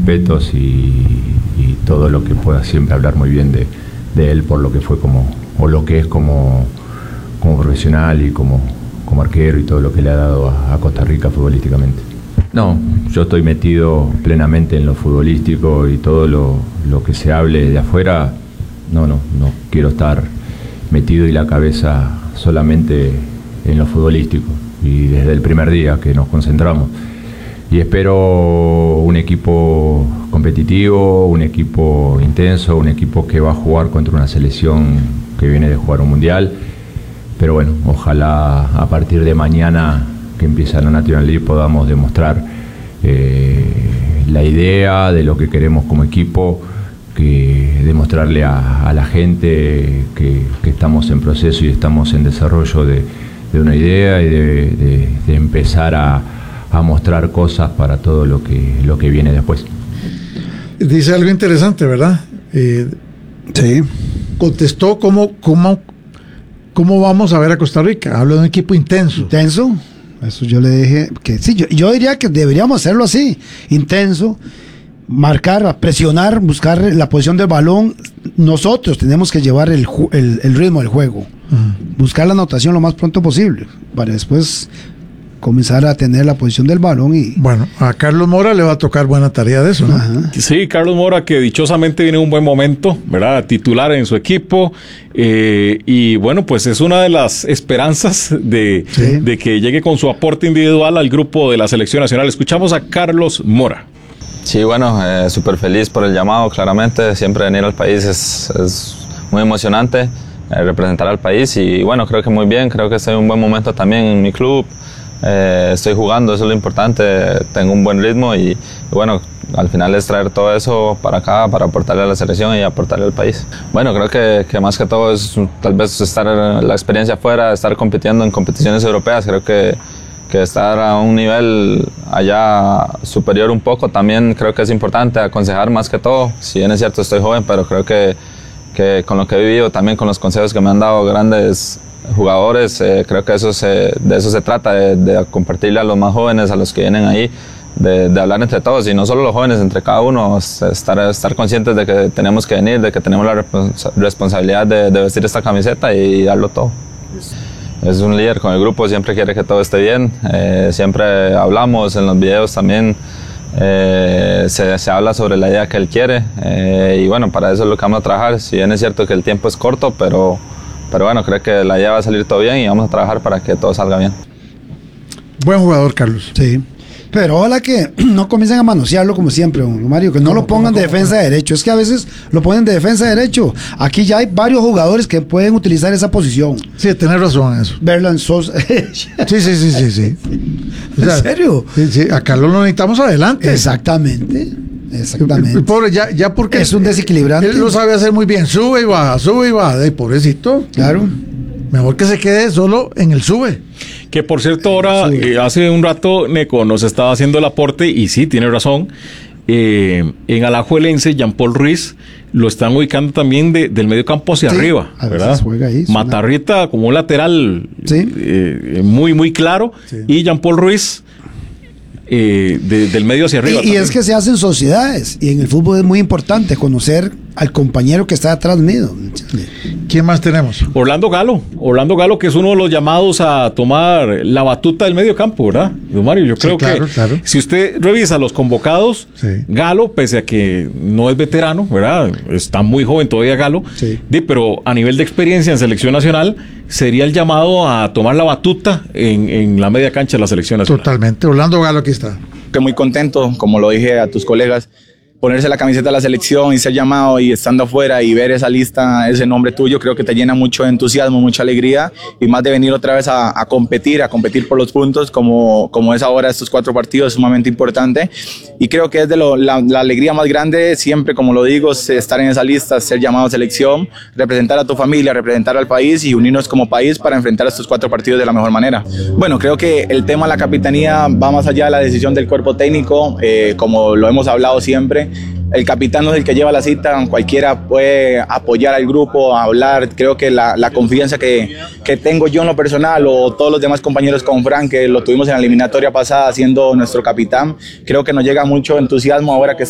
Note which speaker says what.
Speaker 1: respetos y todo lo que pueda siempre hablar muy bien de él por lo que fue o lo que es como profesional y como arquero y todo lo que le ha dado a Costa Rica futbolísticamente. No, yo estoy metido plenamente en lo futbolístico y todo lo que se hable de afuera, no quiero estar metido y la cabeza solamente en lo futbolístico. Y desde el primer día que nos concentramos. Y espero un equipo competitivo, un equipo intenso, un equipo que va a jugar contra una selección que viene de jugar un mundial. Pero bueno, ojalá a partir de mañana que empieza la National League podamos demostrar la idea de lo que queremos como equipo, que demostrarle a la gente que estamos en proceso y estamos en desarrollo de una idea y de empezar a mostrar cosas para todo lo que viene después.
Speaker 2: Dice algo interesante, ¿verdad?
Speaker 3: Sí.
Speaker 2: Contestó cómo vamos a ver a Costa Rica. Habla de un equipo intenso.
Speaker 3: ¿Intenso? Eso yo le dije que sí, yo diría que deberíamos hacerlo así, intenso, marcar, presionar, buscar la posición del balón. Nosotros tenemos que llevar el ritmo del juego, buscar la anotación lo más pronto posible, para después comenzar a tener la posición del balón. Y
Speaker 2: bueno, a Carlos Mora le va a tocar buena tarea de eso, ¿no?
Speaker 3: Ajá.
Speaker 4: Sí, Carlos Mora, que dichosamente viene en un buen momento, ¿verdad? Titular en su equipo, y bueno, pues es una de las esperanzas de que llegue con su aporte individual al grupo de la selección nacional. Escuchamos a Carlos Mora.
Speaker 5: Sí, bueno, súper feliz por el llamado, claramente. Siempre venir al país es muy emocionante, representar al país, y bueno, creo que muy bien, creo que estoy en un buen momento también en mi club. Estoy jugando, eso es lo importante, tengo un buen ritmo y bueno, al final es traer todo eso para acá, para aportarle a la selección y aportarle al país. Bueno, creo que más que todo es tal vez estar la experiencia afuera, estar compitiendo en competiciones europeas. Creo que estar a un nivel allá superior un poco también creo que es importante, aconsejar más que todo. Si bien es cierto estoy joven, pero creo que con lo que he vivido, también con los consejos que me han dado grandes jugadores, creo que de eso se trata, de compartirle a los más jóvenes, a los que vienen ahí, de hablar entre todos, y no solo los jóvenes, entre cada uno, estar conscientes de que tenemos que venir, de que tenemos la responsabilidad de vestir esta camiseta y darlo todo. Es un líder con el grupo, siempre quiere que todo esté bien, siempre hablamos en los videos también, se habla sobre la idea que él quiere, y bueno, para eso es lo que vamos a trabajar. Si bien es cierto que el tiempo es corto, pero bueno, creo que la idea va a salir todo bien y vamos a trabajar para que todo salga bien.
Speaker 2: Buen jugador, Carlos.
Speaker 3: Sí. Pero ojalá que no comiencen a manosearlo como siempre, Mario, que no lo pongan de defensa de derecho. Es que a veces lo ponen de defensa de derecho. Aquí ya hay varios jugadores que pueden utilizar esa posición.
Speaker 2: Sí, tenés razón en eso.
Speaker 3: Verlan Sosa.
Speaker 2: Sí. O sea,
Speaker 3: ¿en serio?
Speaker 2: Sí, a Carlos lo necesitamos adelante.
Speaker 3: Exactamente.
Speaker 2: El pobre, ya porque
Speaker 3: es un desequilibrante.
Speaker 2: Él lo sabe hacer muy bien. Sube y baja. Pobrecito.
Speaker 3: Claro.
Speaker 2: Mejor que se quede solo en el sube.
Speaker 4: Que por cierto, ahora, hace un rato, Neco nos estaba haciendo el aporte, y sí, tiene razón. En Alajuelense, Jean-Paul Ruiz lo están ubicando también del medio campo hacia arriba, ¿verdad?
Speaker 3: Juega ahí,
Speaker 4: Matarrita como un lateral muy, muy claro, y Jean-Paul Ruiz del medio hacia arriba.
Speaker 3: Y es que se hacen sociedades, y en el fútbol es muy importante conocer al compañero que está atrás mío.
Speaker 2: ¿Quién más tenemos?
Speaker 4: Orlando Galo, que es uno de los llamados a tomar la batuta del medio campo, ¿verdad? Don Mario, yo creo que si usted revisa los convocados, Galo, pese a que no es veterano, ¿verdad? Está muy joven todavía Galo, pero a nivel de experiencia en selección nacional, sería el llamado a tomar la batuta en la media cancha de la selección nacional.
Speaker 2: Totalmente. Orlando Galo aquí está.
Speaker 6: Que muy contento, como lo dije a tus colegas, ponerse la camiseta de la selección y ser llamado y estando afuera y ver esa lista, ese nombre tuyo, creo que te llena mucho de entusiasmo, mucha alegría, y más de venir otra vez a competir por los puntos como es ahora estos 4 partidos, sumamente importante, y creo que es de la alegría más grande siempre, como lo digo, estar en esa lista, ser llamado a selección, representar a tu familia, representar al país y unirnos como país para enfrentar estos 4 partidos de la mejor manera. Bueno, creo que el tema de la capitanía va más allá de la decisión del cuerpo técnico, como lo hemos hablado siempre. El capitán no es el que lleva la cita, cualquiera puede apoyar al grupo, hablar. Creo que la confianza que tengo yo en lo personal, o todos los demás compañeros con Frank, que lo tuvimos en la eliminatoria pasada siendo nuestro capitán, creo que nos llega mucho entusiasmo ahora que